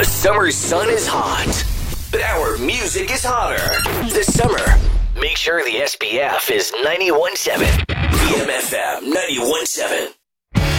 The summer sun is hot, but our music is hotter. This summer, make sure the SPF is 91.7. BMFM 91.7.